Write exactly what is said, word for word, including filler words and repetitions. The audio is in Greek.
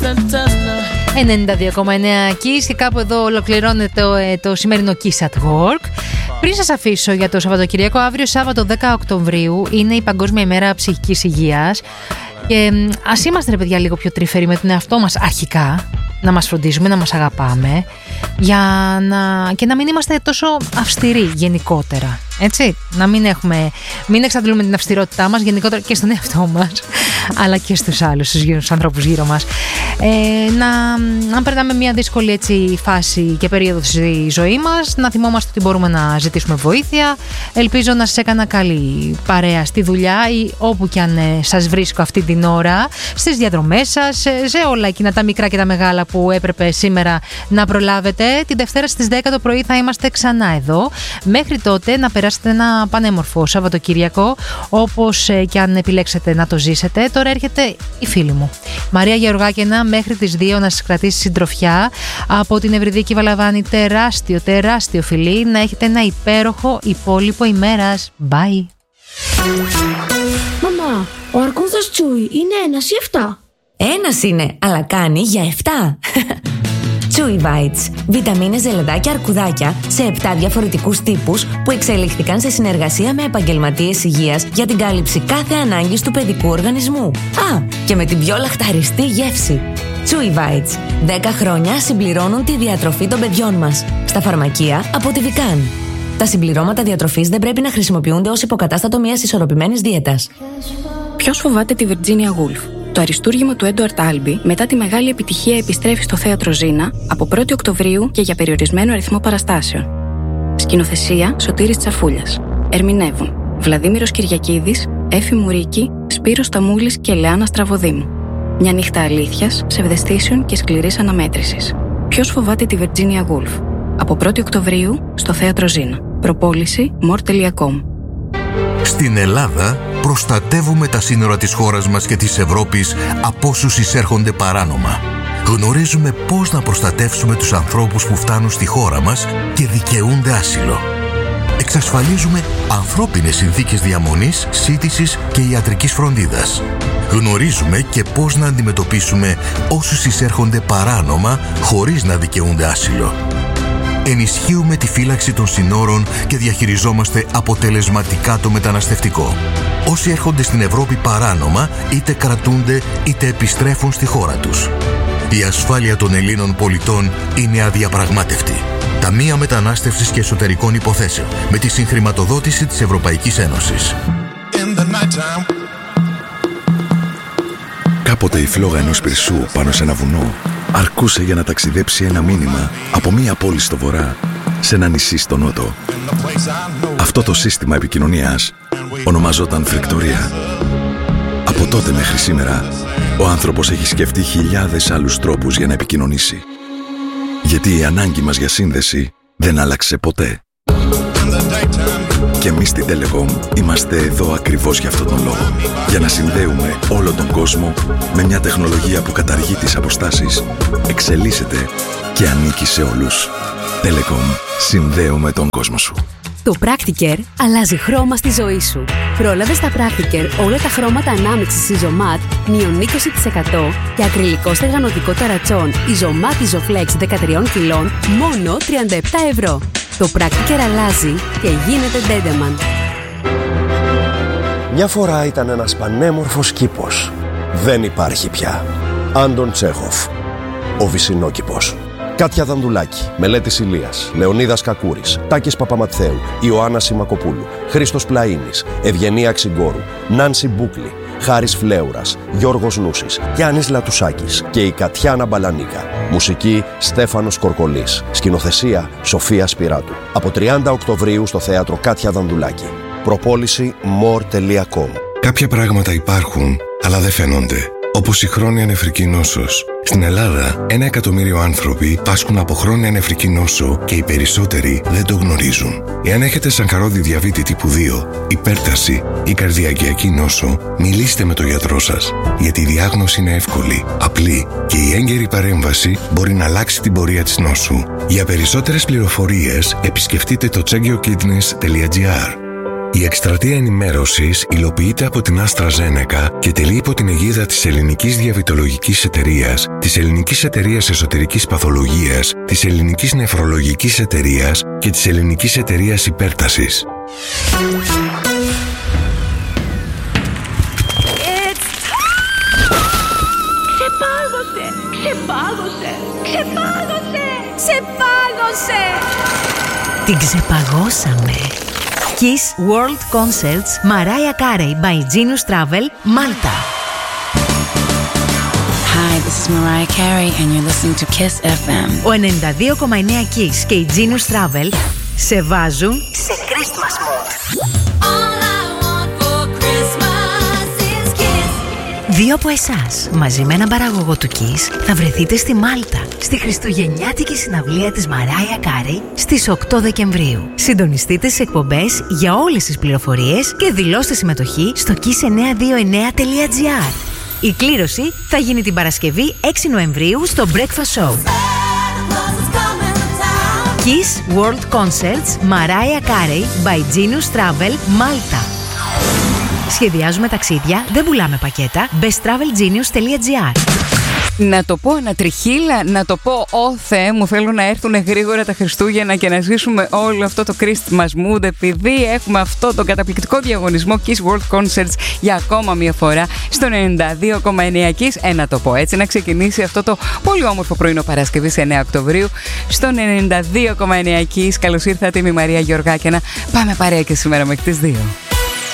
ενενήντα δύο κόμμα εννέα Kiss και κάπου εδώ ολοκληρώνεται το, το σημερινό Kiss at Work. Πριν σας αφήσω για το Σαββατοκυριακό, αύριο Σάββατο δέκα Οκτωβρίου είναι η Παγκόσμια ημέρα ψυχικής υγείας. Και ας είμαστε ρε παιδιά λίγο πιο τρυφεροί με τον εαυτό μας αρχικά, να μας φροντίζουμε, να μας αγαπάμε, για να... και να μην είμαστε τόσο αυστηροί γενικότερα. Έτσι, να μην έχουμε, μην εξαντλούμε την αυστηρότητά μας γενικότερα και στον εαυτό μας, αλλά και στους άλλους, στους, στους ανθρώπους γύρω μας. Ε, να, αν περνάμε μια δύσκολη έτσι, φάση και περίοδο στη ζωή μας, να θυμόμαστε ότι μπορούμε να ζητήσουμε βοήθεια. Ελπίζω να σας έκανα καλή παρέα στη δουλειά ή όπου και αν ε, σας βρίσκω αυτή την ώρα, στις διαδρομές σας, σε όλα εκείνα τα μικρά και τα μεγάλα που έπρεπε σήμερα να προλάβετε. Την Δευτέρα στις δέκα το πρωί θα είμαστε ξανά εδώ. Μέχρι τότε να περάσετε ένα πανέμορφο Σαββατοκύριακο, όπως ε, και αν επιλέξετε να το ζήσετε. Τώρα έρχεται η φίλη μου Μαρία Γεωργάκαινα μέχρι τις δύο να σας κρατήσει συντροφιά από την Ευρυδίκη Βαλαβάνη. Τεράστιο, τεράστιο φιλί. Να έχετε ένα υπέροχο υπόλοιπο ημέρας. Bye. Μαμά, ο αρκούδας Τσούι είναι ένας ή εφτά? Ένας είναι, αλλά κάνει για εφτά. Chewy Bites. Βιταμίνες, ζελεδάκια, αρκουδάκια σε επτά διαφορετικούς τύπους που εξελίχθηκαν σε συνεργασία με επαγγελματίες υγείας για την κάλυψη κάθε ανάγκης του παιδικού οργανισμού. Α, και με την πιο λαχταριστή γεύση. Chewy Bites. δέκα χρόνια συμπληρώνουν τη διατροφή των παιδιών μας. Στα φαρμακεία από τη Vican. Τα συμπληρώματα διατροφής δεν πρέπει να χρησιμοποιούνται ως υποκατάστατο μιας ισορροπημένης δίαιτας. Ποιος φοβάται τη Virginia Woolf? Το αριστούργημα του Έντουαρτ Άλμπι μετά τη μεγάλη επιτυχία επιστρέφει στο θέατρο Ζήνα από πρώτη Οκτωβρίου και για περιορισμένο αριθμό παραστάσεων. Σκηνοθεσία Σωτήρης Τσαφούλιας. Ερμηνεύουν Βλαδίμηρος Κυριακίδης, Έφη Μουρίκη, Σπύρος Σταμούλης και Λεάνα Στραβοδήμου. Μια νύχτα αλήθειας, ψευδαισθήσεων και σκληρής αναμέτρησης. Ποιος φοβάται τη Virginia Woolf? Από πρώτη Οκτωβρίου στο θέατρο Ζήνα. Προπόληση more τελεία com. Στην Ελλάδα προστατεύουμε τα σύνορα της χώρας μας και της Ευρώπης από όσους εισέρχονται παράνομα. Γνωρίζουμε πώς να προστατεύσουμε τους ανθρώπους που φτάνουν στη χώρα μας και δικαιούνται άσυλο. Εξασφαλίζουμε ανθρώπινες συνθήκες διαμονής, σύντησης και ιατρικής φροντίδας. Γνωρίζουμε και πώς να αντιμετωπίσουμε όσους εισέρχονται παράνομα χωρίς να δικαιούνται άσυλο. Ενισχύουμε τη φύλαξη των συνόρων και διαχειριζόμαστε αποτελεσματικά το μεταναστευτικό. Όσοι έρχονται στην Ευρώπη παράνομα, είτε κρατούνται είτε επιστρέφουν στη χώρα τους. Η ασφάλεια των Ελλήνων πολιτών είναι αδιαπραγμάτευτη. Ταμεία Μετανάστευσης και Εσωτερικών Υποθέσεων, με τη συγχρηματοδότηση της Ευρωπαϊκής Ένωσης. Κάποτε η φλόγα ενός πυρσού πάνω σε ένα βουνό αρκούσε για να ταξιδέψει ένα μήνυμα από μία πόλη στο βορρά σε ένα νησί στο νότο. Αυτό το σύστημα επικοινωνίας ονομαζόταν φρικτορία. Από τότε μέχρι σήμερα, ο άνθρωπος έχει σκεφτεί χιλιάδες άλλους τρόπους για να επικοινωνήσει. Γιατί η ανάγκη μας για σύνδεση δεν άλλαξε ποτέ. Και εμείς στην Telecom είμαστε εδώ ακριβώς για αυτόν τον λόγο. Για να συνδέουμε όλο τον κόσμο με μια τεχνολογία που καταργεί τις αποστάσεις, εξελίσσεται και ανήκει σε όλους. Telecom. Συνδέουμε τον κόσμο σου. Το Practicare αλλάζει χρώμα στη ζωή σου. Πρόλαβε στα Practicare όλα τα χρώματα ανάμειξης Isomat μείον είκοσι τοις εκατό και ακριλικό στεγανωτικό ταρατσόν Isomat Isoflex δεκατρία κιλών μόνο τριάντα επτά ευρώ. Το Practicare αλλάζει και γίνεται Dendeman. Μια φορά ήταν ένας πανέμορφος κήπος. Δεν υπάρχει πια. Άντων Τσέχοφ. Ο Βυσσινόκηπος. Κάτια Δανδουλάκη, Μελέτης Ηλίας, Λεωνίδας Κακούρης, Τάκης Παπαματθέου, Ιωάννα Σιμακοπούλου, Χρήστος Πλαΐνης, Ευγενία Ξυγκόρου, Νάνση Μπούκλη, Χάρης Φλέουρας, Γιώργος Νούσης, Γιάννης Λατουσάκης και η Κατιάνα Μπαλανίκα. Μουσική Στέφανος Κορκολής. Σκηνοθεσία Σοφία Σπυράτου. Από τριάντα Οκτωβρίου στο θέατρο Κάτια Δανδουλάκη. Προπόληση more τελεία com. Κάποια πράγματα υπάρχουν, αλλά δεν φαίνονται. Όπως η χρόνια νεφρική νόσος. Στην Ελλάδα, ένα εκατομμύριο άνθρωποι πάσχουν από χρόνια νεφρική νόσο και οι περισσότεροι δεν το γνωρίζουν. Εάν έχετε σανκαρόδι διαβήτη τύπου δύο, υπέρταση ή καρδιακιακή νόσο, μιλήστε με τον γιατρό σας. Γιατί η διάγνωση είναι εύκολη, απλή και η έγκαιρη παρέμβαση μπορεί να αλλάξει την πορεία της νόσου. Για περισσότερες πληροφορίες, επισκεφτείτε το check your kidneys τελεία gr. Η εκστρατεία ενημέρωσης υλοποιείται από την AstraZeneca και τελεί υπό την αιγίδα της Ελληνικής Διαβητολογικής Εταιρείας, της Ελληνικής Εταιρείας Εσωτερικής Παθολογίας, της Ελληνικής Νεφρολογικής Εταιρείας και της Ελληνικής Εταιρείας Υπέρτασης. Ξεπάγωσε! Ξεπάγωσε! Ξεπάγωσε! Ξεπάγωσε! Την ξεπαγώσαμε. Kiss World Concerts Mariah Carey by Genius Travel, Malta. Hi, this is Mariah Carey and you're listening to Kiss εφ εμ. Ο ενενήντα δύο κόμμα εννέα Kiss και η Genius Travel σε βάζουν σε Christmas mood. Δύο από εσάς, μαζί με έναν παραγωγό του Kiss, θα βρεθείτε στη Μάλτα, στη χριστουγεννιάτικη συναυλία της Mariah Carey στις οκτώ Δεκεμβρίου. Συντονιστείτε στις εκπομπές για όλες τις πληροφορίες και δηλώστε συμμετοχή στο kiss εννιακόσια είκοσι εννέα τελεία τζι άρ. Η κλήρωση θα γίνει την Παρασκευή έξι Νοεμβρίου στο Breakfast Show. Kiss World Concerts Mariah Carey by Genius Travel, Malta. Σχεδιάζουμε ταξίδια, δεν πουλάμε πακέτα. best travel genius τελεία τζι άρ. Να το πω ανατριχύλα, να το πω «Ω Θεέ μου, θέλω να έρθουν γρήγορα τα Χριστούγεννα και να ζήσουμε όλο αυτό το Christmas mood», επειδή έχουμε αυτό το καταπληκτικό διαγωνισμό Kiss World Concerts για ακόμα μια φορά στο ενενήντα δύο κόμμα εννέα Kiss. Ε, να το πω έτσι, να ξεκινήσει αυτό το πολύ όμορφο πρωινό Παρασκευής εννέα Οκτωβρίου στον ενενήντα δύο κόμμα εννέα Kiss. Καλώς ήρθατε, είμαι η Μαρία Γεωργάκινα. Πάμε παρέα και σήμερα μέχρι τις δύο.